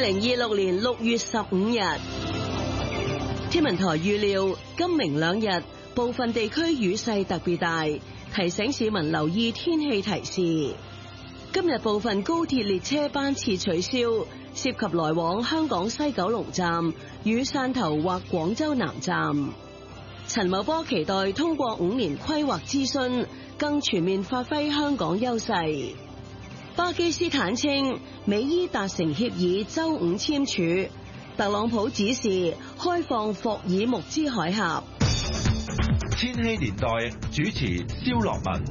2026年6月15日，天文台預料今明兩日部分地區雨勢特別大，提醒市民留意天氣提示。今日部分高鐵列車班次取消，涉及來往香港西九龍站與汕頭或廣州南站。陳茂波期待通過5年規劃諮詢，更全面發揮香港優勢。巴基斯坦稱美伊達成協議，週五簽署。特朗普指示開放霍爾木茲海峽。 千禧年代主持蕭樂文。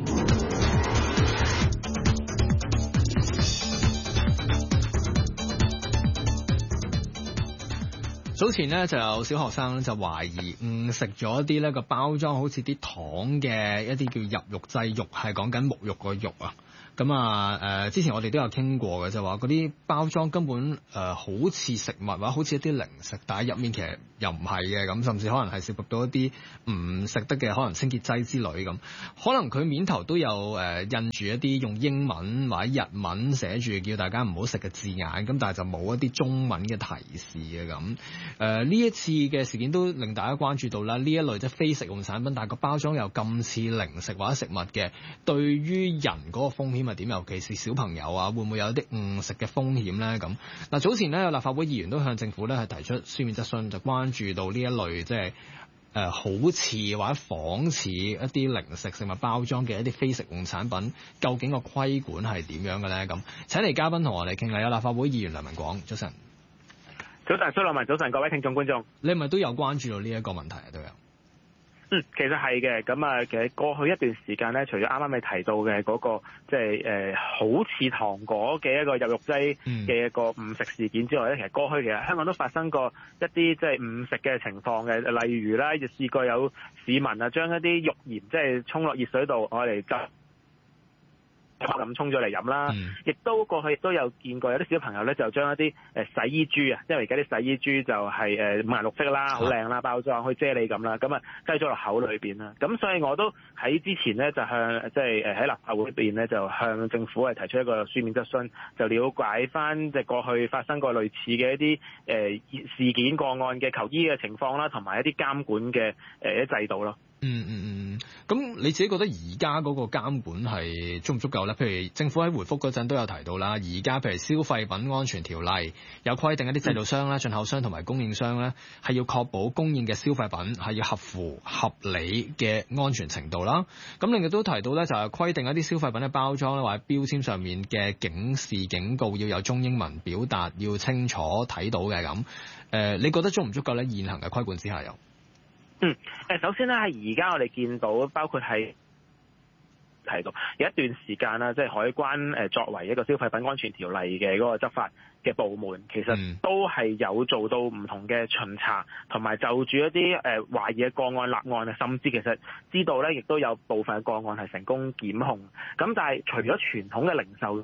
早前呢就有小學生就懷疑誤食咗一啲呢個包裝好似啲糖嘅一啲叫入肉劑肉，係講緊沐浴個肉啊。咁啊之前我哋都有傾過嘅，就話嗰啲包裝根本好似食物或者好似一啲零食，但係入面其實又唔係嘅，咁甚至可能係涉及到一啲唔食得嘅可能清潔劑之類咁。可能佢面頭都有印住一啲用英文或者日文寫住叫大家唔好食嘅字眼，咁但係就冇一啲中文嘅提示嘅咁。呢一次嘅事件都令大家關注到啦，呢一類即係非食用產品，但係個包裝又咁似零食或者食物嘅，對於人嗰個風險係點？尤其是小朋友啊，會唔會有一啲誤食嘅風險咧？咁嗱，早前咧有立法會議員都向政府咧係提出書面質詢，就關注到呢一類即係好似或者仿似一啲零食食物包裝嘅一啲非食用產品，究竟個規管係點樣嘅咧？咁請嚟嘉賓同我哋傾下，有立法會議員梁文廣，早晨。 早晨，蘇樂文，早晨，各位聽眾觀眾， 你係咪都有關注到呢一個問題啊？都有。 其實係嘅，咁啊，其實過去一段時間咧，除咗啱啱你提到嘅嗰個即係好似糖果嘅一個入肉劑嘅一個誤食事件之外咧，其實過去其實香港都發生過一啲即係誤食嘅情況嘅，例如啦，亦試過有市民啊將一啲肉鹽即係沖落熱水度愛嚟浸。咁沖咗嚟飲啦，亦都過去亦都有見過有啲小朋友咧就將一啲洗衣珠啊，因為而家啲洗衣珠就係五顏六色啦，好靚啦，包裝好似啫喱咁啦，咁啊擠咗落口裏邊啦。咁所以我都喺之前咧就向即係喺立法會裏邊咧就向政府係提出一個書面質詢，就了解翻即係過去發生過類似嘅一啲事件個案嘅求醫嘅情況啦，同埋一啲監管嘅制度咯。 咁你自己覺得而家嗰個監管係足唔足夠咧？譬如政府喺回覆嗰陣都有提到啦，而家譬如消費品安全條例有規定一啲製造商啦、進口商同埋供應商咧係要確保供應嘅消費品係要合乎合理嘅安全程度啦。咁另外都提到咧就係規定一啲消費品嘅包裝咧或者標籤上面嘅警示警告要有中英文表達，要清楚睇到嘅咁。你覺得足唔足夠咧？現行嘅規管之下有？ 首先咧，喺而家我哋見到，包括係提到有一段時間啦，即係海關作為一個消費品安全條例嘅嗰個執法嘅部門，其實都係有做到唔同嘅巡查，同埋就住一啲懷疑嘅個案立案啊，甚至其實知道咧，亦都有部分嘅個案係成功檢控。咁但係除咗傳統嘅零售，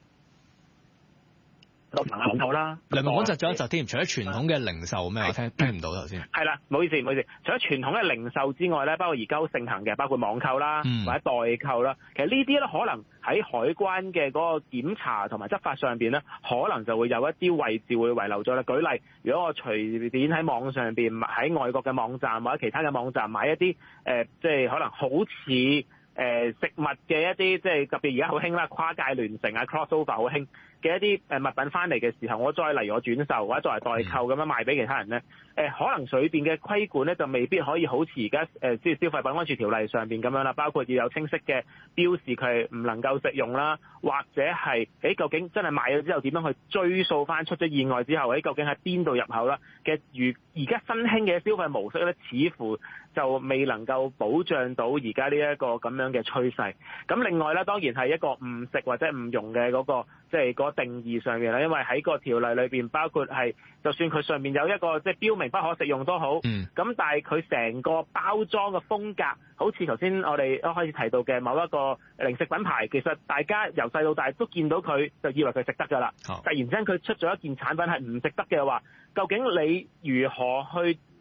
網購啦， 梁文廣窒咗一窒添。除咗傳統嘅零售咩？我聽唔到頭先。 係啦，唔好意思。除咗傳統嘅零售之外咧，包括而家好盛行嘅，包括網購啦，或者代購啦。其實呢啲咧，可能喺海關嘅嗰個檢查同埋執法上邊咧，可能就會有一啲位置會遺留咗啦。舉例，如果我隨便喺網上邊喺外國嘅網站或者其他嘅網站買一啲即係可能好似食物嘅一啲，即係特別而家好興啦，跨界聯乘啊 crossover 好興嘅一啲物品翻嚟嘅時候，我再例如我轉售或者作為代購咁樣賣俾其他人咧，可能裏邊嘅規管咧就未必可以好似而家即係消費品安全條例上邊咁樣啦，包括要有清晰嘅標示佢係唔能夠食用啦，或者係究竟真係賣咗之後點樣去追溯翻出咗意外之後究竟喺邊度入口啦嘅，而家新興嘅消費模式咧，似乎就未能夠保障到而家呢一個咁樣嘅趨勢。咁另外咧，當然係一個誤食或者誤用嘅嗰個即係嗰個定義上面啦，因為喺個條例裏邊包括係，就算佢上面有一個即係標明不可食用都好，咁但係佢成個包裝嘅風格，好似頭先我哋一開始提到嘅某一個零食品牌，其實大家由細到大都見到佢就以為佢食得㗎啦。突然之間佢出咗一件產品係唔食得嘅話，究竟你如何去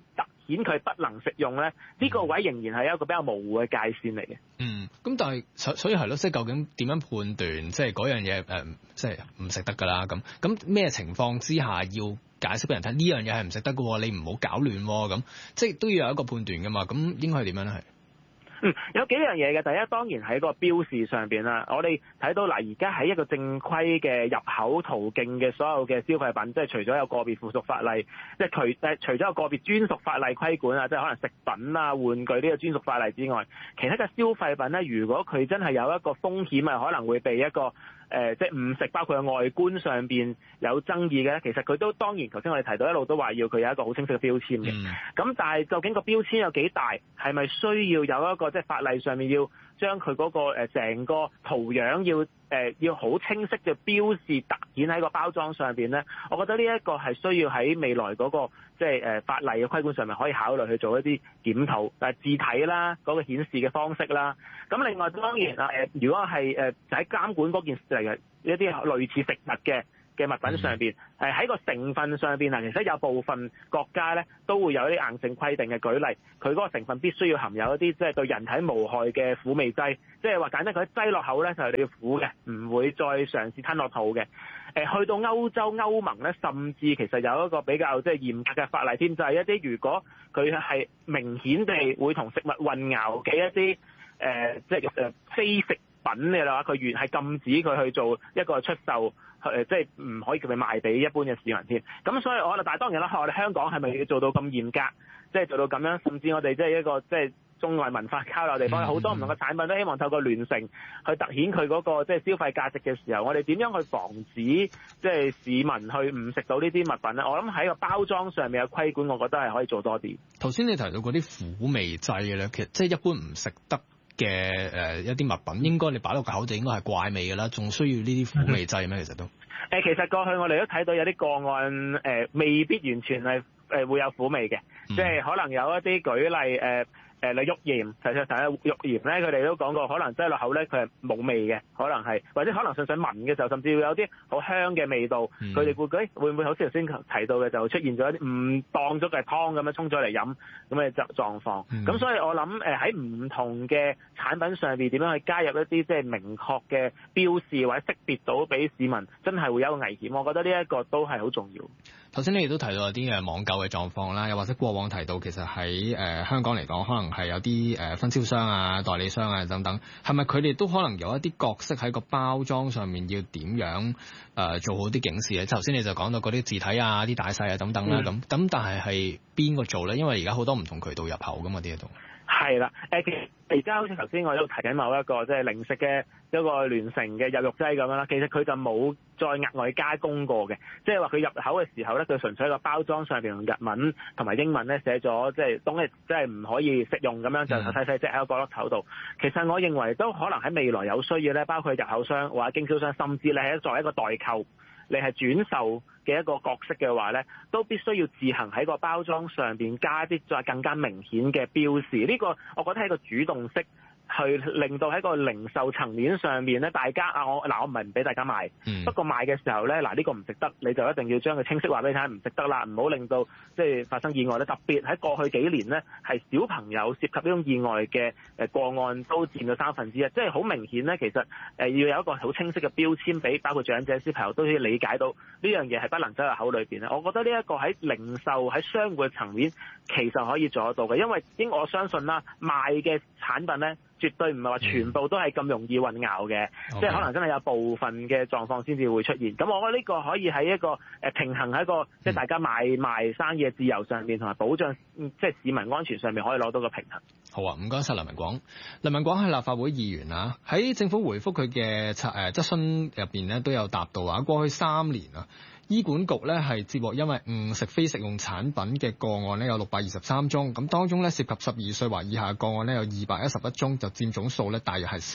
顯佢不能食用咧，呢個位仍然係一個比較模糊嘅界線嚟嘅。 咁但係所以係咯，即係究竟點樣判斷即係嗰樣嘢即係唔食得㗎啦？咁咩情況之下要解釋俾人睇呢樣嘢係唔食得㗎？你唔好搞亂咁，即係都要有一個判斷㗎嘛？咁應該係點樣咧？係？ 有幾樣嘢嘅。第一當然喺個標示上邊啦，我哋睇到嗱，而家喺一個正規嘅入口途徑嘅所有嘅消費品，即係除咗有個別附屬法例，即係除咗有個別專屬法例規管啊，即係可能食品啊、玩具呢個專屬法例之外，其他嘅消費品咧，如果佢真係有一個風險啊，可能會被一個即係誤食，包括外觀上邊有爭議嘅咧，其實佢都當然頭先我哋提到一路都話要佢有一個好清晰嘅標籤嘅。咁但係究竟個標籤有幾大，係咪需要有一個即係法例上面要將佢嗰個成個圖樣要好清晰嘅標示突顯喺個包裝上邊咧？我覺得呢一個係需要喺未來嗰個即係法例嘅規管上面可以考慮去做一啲檢討，但係字體啦，嗰個顯示嘅方式啦。咁另外當然啊如果係喺監管嗰件事嚟嘅一啲類似食物嘅物品上邊，喺個成分上邊啊，其實有部分國家咧都會有一啲硬性規定嘅。舉例，佢嗰個成分必須要含有一啲即係對人體無害嘅苦味劑，即係話簡單佢擠落口咧就係你要苦嘅，唔會再嘗試吞落肚嘅。去到歐洲歐盟咧，甚至其實有一個比較即係嚴格嘅法例添，就係一啲如果佢係明顯地會同食物混淆嘅一啲即係非食品嘅啦，佢原係禁止佢去做一個出售，即係唔可以叫佢賣俾一般嘅市民添。咁所以但係當然啦，我哋香港係咪要做到咁嚴格，即係做到咁樣？甚至我哋即係一個即係中外文化交流地方，有好多唔同嘅產品都希望透過聯乘去凸顯佢嗰個即係消費價值嘅時候，我哋點樣去防止即係市民去誤食到呢啲物品咧？我諗喺個包裝上面嘅規管，我覺得係可以做多啲。 頭先你提到嗰啲苦味劑嘅咧，其實即係一般唔食得嘅一啲物品，應該你擺落個口就應該係怪味㗎啦，仲需要呢啲苦味劑咩？其實都其實過去我哋都睇到有啲個案未必完全係會有苦味嘅，即係可能有一啲舉例你浴鹽，其實浴鹽咧，佢哋都講過，可能擠落口咧佢係冇味嘅，可能係或者可能純粹聞嘅時候，甚至會有啲好香嘅味道。佢哋會唔會好似頭先提到嘅，就出現咗一啲唔當咗嘅湯咁樣沖咗嚟飲咁嘅狀況。咁所以我諗喺唔同嘅產品上邊點樣去加入一啲即係明確嘅標示或者識別到俾市民真係會有一個危險，我覺得呢一個都係好重要。 頭先你亦都提到有啲網購嘅狀況啦，又或者過往提到其實喺香港嚟講，可能係有啲分銷商啊、代理商啊等等，係咪佢哋都可能有一啲角色喺個包裝上面要點樣做好啲警示咧？頭先你就講到嗰啲字體啊、啲大細啊等等啦，咁但係邊個做咧？因為而家好多唔同渠道入口噶嘛，啲嘢都係啦。其實而家好似頭先我都提緊某一個即係零食嘅一個聯乘嘅入肉劑咁樣啦，其實佢就冇再額外加工過嘅，即係話佢入口嘅時候咧，佢純粹喺個包裝上邊用日文同埋英文咧寫咗即係東西即係唔可以食用咁樣，就細細隻喺個角落頭度。其實我認為都可能喺未來有需要咧，包括入口商或者經銷商，甚至你係作為一個代購，你係轉售嘅一個角色嘅話咧，都必須要自行喺個包裝上邊加啲再更加明顯嘅標示。呢個我覺得係一個主動式，去令到喺個零售層面上面咧，大家我唔係唔俾大家賣，不過賣嘅時候咧，呢個唔食得，你就一定要將佢清晰話俾你聽，唔食得啦，唔好令到即係發生意外咧。特別喺過去幾年咧，係小朋友涉及呢種意外嘅個案都佔咗1/3，即係好明顯咧。其實要有一個好清晰嘅標籤俾包括長者、小朋友都可以理解到呢樣嘢係不能走入口裏邊咧。我覺得呢一個喺零售喺商戶嘅層面其實可以做得到嘅，因為我相信啦，賣嘅產品咧，絕對唔係話全部都係咁容易混淆嘅，即係可能真係有部分嘅狀況先至會出現。咁我覺得呢個可以喺一個平衡喺一個即係大家買賣生意嘅自由上面，同埋保障即係市民安全上面可以攞到個平衡。 好啊，唔該晒梁文廣。梁文廣係立法會議員啊，喺政府回覆佢嘅質詢入邊咧都有答到話，過去3年啊，醫管局咧係接獲因為誤食非食用產品嘅個案咧有623宗，咁當中咧涉及12歲或以下嘅個案咧有211宗，就佔總數咧大約係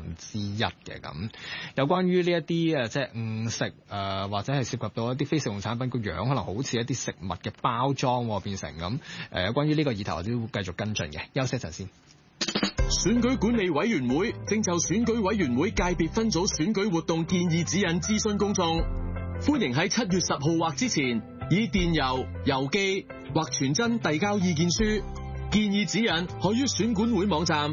1/3嘅咁。有關於呢一啲即係誤食或者係涉及到一啲非食用產品個樣可能好似一啲食物嘅包裝變成咁有關於呢個議題我都會繼續跟進嘅。休息一陣先。 選舉管理委員會正就選舉委員會界別分組選舉活動建議指引諮詢公眾，歡迎喺7月10號或之前以電郵、郵寄或傳真遞交意見書。建議指引可於選管會網站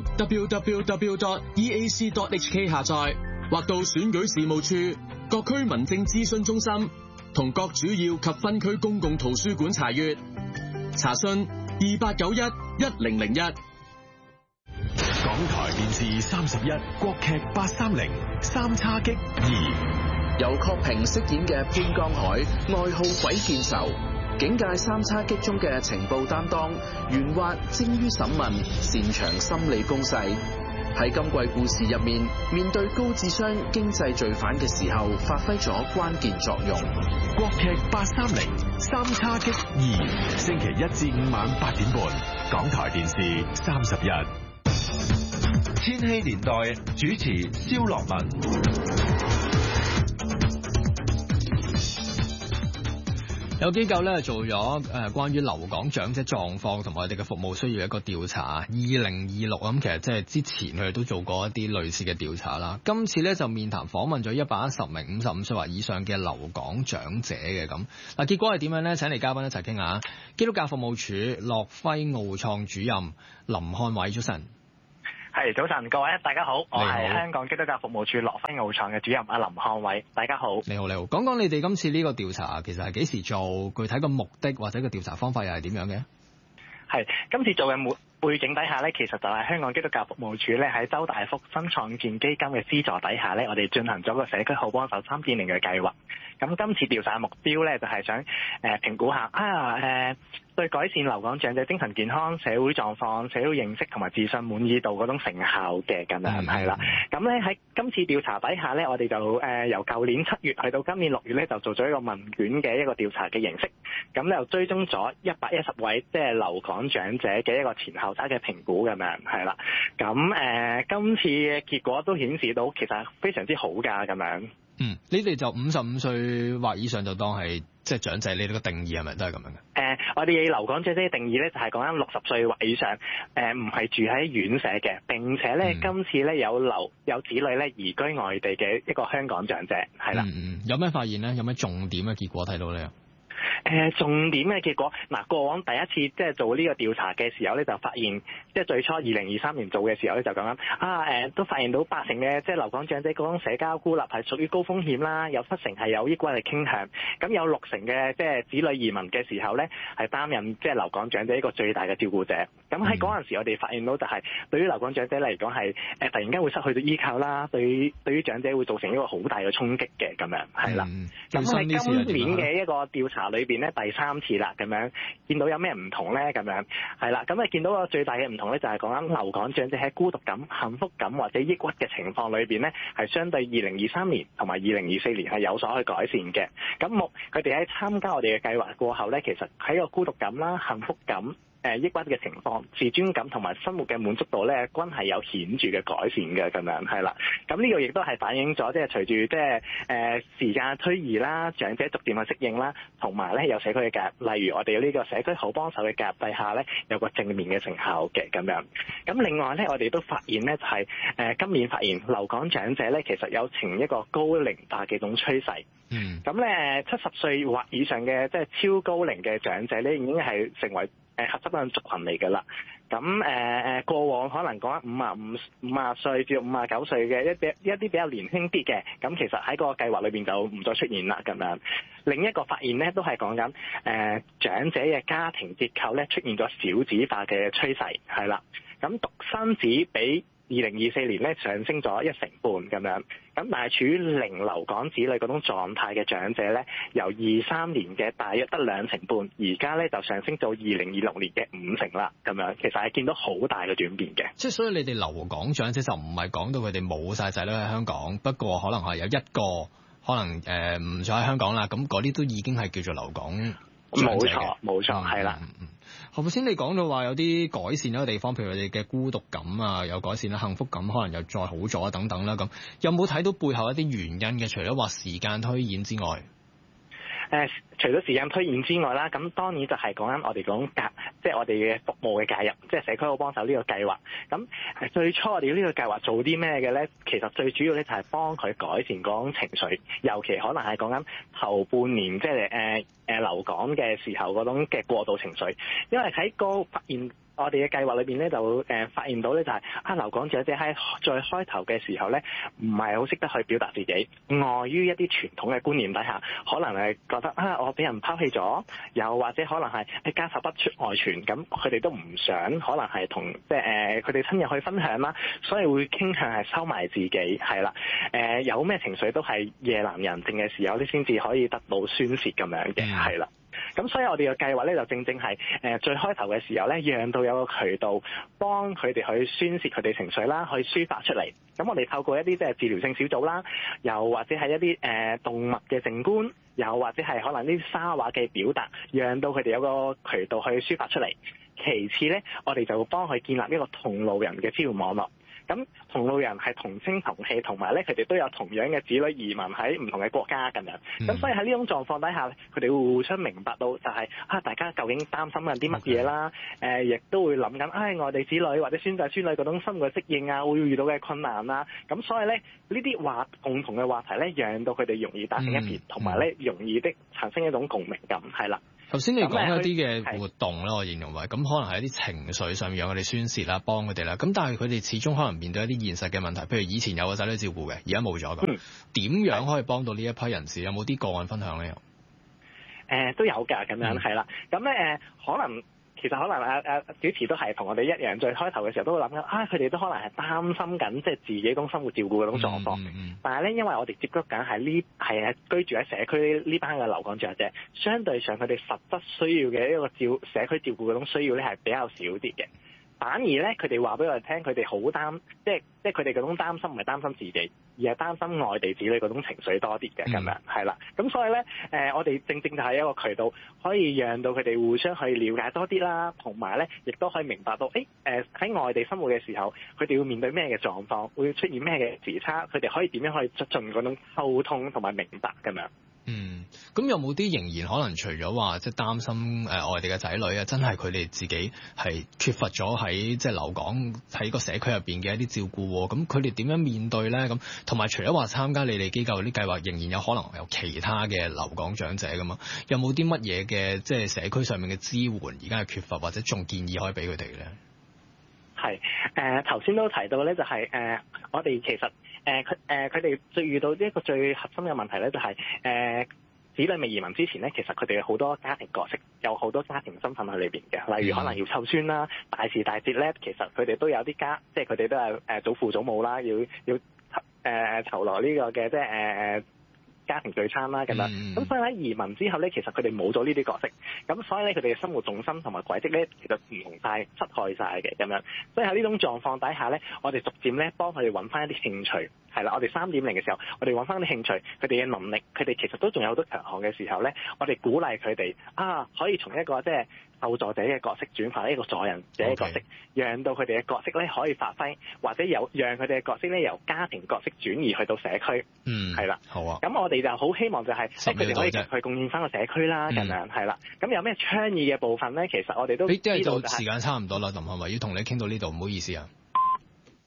www.eac.hk 下載，或到選舉事務處、各區民政諮詢中心同各主要及分區公共圖書館查閱。查詢2891-1001。 港台電視31國劇830三叉戟2， 由郝平飾演嘅潘江海，愛好鬼見愁，警界三叉戟中嘅情報擔當，圓滑精於審問，擅長心理攻勢。喺今季故事入面，面對高智商經濟罪犯嘅時候，發揮咗關鍵作用。 國劇830三叉戟2，星期1至5晚8點半，港台電視31。 千禧年代主持蕭樂文。 有機構咧做咗關於留港長者狀況同埋佢哋嘅服務需要一個調查，2026咁其實即係之前佢哋都做過一啲類似嘅調查啦。今次咧就面談訪問咗110名55歲或以上嘅留港長者嘅咁。嗱，結果係點樣咧？請嚟嘉賓一齊傾下。基督教服務處樂輝奧創主任林漢偉，早晨。 係，早晨，各位大家好，我係香港基督教服務處樂輝奧創嘅主任阿林漢偉，大家好。 你好，你好。講講你哋今次呢個調查其實係幾時做？具體個目的或者個調查方法又係點樣嘅？ 係，今次做嘅背景底下咧，其實就係香港基督教服務處咧喺周大福新創建基金嘅資助底下咧，我哋進行咗個社區好幫手3.0嘅計劃。咁今次調查嘅目標咧，就係想評估下對改善留港長者精神健康、社會狀況、社會認識同埋自信滿意度嗰種成效嘅咁樣係啦。咁咧喺今次調查底下咧，我哋就由舊年7月去到今年6月咧，就做咗一個問卷嘅一個調查嘅形式。咁就追蹤咗110位即係留港長者嘅一個前後差嘅評估咁樣係啦。咁今次嘅結果都顯示到其實非常之好㗎咁樣。 你哋就55歲或以上就當係即係長者，你哋個定義係咪都係咁樣嘅？ 我哋留港長者嘅定義咧就係講緊60歲或以上，唔係住喺院舍嘅，並且咧今次咧有子女咧移居外地嘅一個香港長者係啦。 有咩發現咧？有咩重點嘅結果睇到咧？ 重點嘅結果，過往第一次即係做呢個調查嘅時候咧，就發現即係最初2023年做嘅時候咧，就講緊都發現到8成嘅即係留港長者嗰種社交孤立係屬於高風險啦，有7成係有抑鬱嘅傾向，咁有6成嘅即係子女移民嘅時候咧，係擔任即係留港長者一個最大嘅照顧者。咁喺嗰陣時，我哋發現到就係對於留港長者嚟講係突然間會失去到依靠啦，對於長者會造成一個好大嘅衝擊嘅咁樣係啦。咁喺今年嘅一個調查裏邊咧，第3次啦，咁樣見到有咩唔同咧？咁樣係啦，咁見到個最大嘅唔同咧，就係講緊留港長者喺孤獨感、幸福感或者抑鬱嘅情況裏邊咧，係相對2023年同埋2024年係有所去改善嘅。咁佢哋喺參加我哋嘅計劃過後咧，其實喺個孤獨感啦、幸福感、抑鬱嘅情況、自尊感同埋生活嘅滿足度咧，均係有顯著嘅改善嘅咁樣係啦。咁呢個亦都係反映咗，即係隨住即係時間推移啦，長者逐漸去適應啦，同埋咧有社區嘅介入，例如我哋呢個社區好幫手嘅介入底下咧，有個正面嘅成效嘅咁樣。咁另外咧，我哋都發現咧，就係今年發現留港長者咧，其實有呈一個高齡化嘅一種趨勢。咁咧70歲或以上嘅即係超高齡嘅長者咧，已經係成為合適嘅族群嚟㗎啦。咁過往可能講50歲至59歲嘅一啲比較年輕啲嘅，咁其實喺個計劃裏邊就唔再出現啦咁樣。另一個發現咧，都係講緊長者嘅家庭結構咧出現咗少子化嘅趨勢，係啦。咁獨生子比2024年咧上升咗1成半咁樣，咁但係處於零留港子女嗰種狀態嘅長者咧，由23年嘅大約得2成半，而家咧就上升到2026年嘅5成啦，咁樣其實係見到好大嘅轉變嘅。 即係所以你哋留港長者就唔係講到佢哋冇晒仔女喺香港，不過可能係有一個可能唔再喺香港啦，咁嗰啲都已經係叫做留港長者嘅。冇錯，係啦。頭先你講到話有啲改善嘅地方，譬如佢哋嘅孤獨感啊有改善啦，幸福感可能又再好咗等等啦，咁有冇睇到背後一啲原因嘅？除咗話時間推演之外， 除咗時間推演之外啦，咁當然就係講緊我哋講即係我哋嘅服務嘅介入，即係社區好幫手呢個計劃。咁最初我哋呢個計劃做啲咩嘅咧？其實最主要咧就係幫佢改善嗰種情緒，尤其可能係講緊頭半年即係留港嘅時候嗰種嘅過渡情緒，因為喺個發現。我哋嘅計劃裏邊咧就發現到咧就係留港長者喺最開頭嘅時候咧唔係好識得去表達自己，礙於一啲傳統嘅觀念底下，可能係覺得我俾人拋棄咗，又或者可能係家醜不出外傳，咁佢哋都唔想可能係同即係佢哋親友去分享啦，所以會傾向係收埋自己係啦。有咩情緒都係夜闌人靜嘅時候咧先至可以得到宣泄咁樣嘅係啦。咁所以我哋嘅計劃咧就正正係最開頭嘅時候咧，讓到有個渠道幫佢哋去宣泄佢哋情緒啦，去抒發出嚟。咁我哋透過一啲即係治療性小組啦，又或者係一啲動物嘅靜觀，又或者係可能呢啲沙畫嘅表達，讓到佢哋有個渠道去抒發出嚟。其次咧，我哋就幫佢建立一個同路人嘅支援網絡。咁同路人係同聲同氣，同埋咧佢哋都有同樣嘅子女移民喺唔同嘅國家咁樣。咁所以喺呢種狀況底下，佢哋會互相明白到就係大家究竟擔心緊啲乜嘢啦。亦都會諗緊我哋子女或者孫仔孫女嗰種生活適應啊，會遇到嘅困難啦。咁所以咧呢啲共同嘅話題咧，讓到佢哋容易打成一片，同埋咧容易的產生一種共鳴感，係啦。 頭先你講一啲嘅活動啦，我形容為咁可能係一啲情緒上面讓佢哋宣泄啦，幫佢哋啦。咁但係佢哋始終可能面對一啲現實嘅問題，譬如以前有個仔女照顧嘅，而家冇咗咁，點樣可以幫到呢一批人士？有冇啲個案分享咧？ 都有㗎，咁樣係啦。咁咧其實可能主持都係同我哋一樣，最開頭嘅時候都會諗緊佢哋都可能係擔心緊即係自己嗰種生活照顧嗰種狀況。但係咧，因為我哋接觸緊係居住喺社區呢班嘅留港長者，相對上佢哋實質需要嘅一個社區照顧嗰種需要咧係比較少啲嘅。反而咧，佢哋話俾我哋聽，佢哋好即係佢哋嗰種擔心唔係擔心自己，而係擔心外地子女嗰種情緒多啲嘅咁樣，係啦。咁所以咧，我哋正正就係一個渠道，可以讓到佢哋互相去了解多啲啦，同埋咧，亦都可以明白到，喺外地生活嘅時候，佢哋會面對咩嘅狀況，會出現咩嘅時差，佢哋可以點樣去促進嗰種溝通同埋明白咁樣。 咁有冇啲仍然可能除咗話即係擔心外地嘅仔女啊，真係佢哋自己係缺乏咗喺即係留港喺個社區入邊嘅一啲照顧喎？咁佢哋點樣面對咧？咁同埋除咗話參加你哋機構啲計劃，仍然有可能有其他嘅留港長者㗎嘛？有冇啲乜嘢嘅即係社區上面嘅支援而家係缺乏，或者仲建議可以俾佢哋咧？ 係頭先都提到咧，就係我哋其實佢哋最遇到一個最核心嘅問題咧，就係子女未移民之前咧，其實佢哋有好多家庭角色，有好多家庭身份喺裏邊嘅，例如可能要湊孫啦，大時大節咧，其實佢哋都有啲即係佢哋都係祖父祖母啦，要酬勞呢個嘅即係家庭聚餐啦咁樣。咁所以喺移民之後咧，其實佢哋冇咗呢啲角色，咁所以咧佢哋嘅生活重心同埋軌跡咧，其實唔同晒、失害晒嘅咁樣。所以喺呢種狀況底下咧，我哋逐漸咧幫佢哋揾翻一啲興趣。係啦，我哋3.0嘅時候，我哋揾翻啲興趣，佢哋嘅能力，佢哋其實都仲有好多強項嘅時候咧，我哋鼓勵佢哋可以從一個即係受助者嘅角色轉化一個助人者嘅角色，讓到佢哋嘅角色咧可以發揮，或者讓佢哋嘅角色咧由家庭角色轉移去到社區。係啦， 好啊。 咁我哋就好希望就係佢哋可以去貢獻翻個社區啦，咁樣係啦。咁有咩倡議嘅部分咧？其實我哋都知道就時間差唔多啦，咁係咪要同你傾到呢度？唔好意思啊。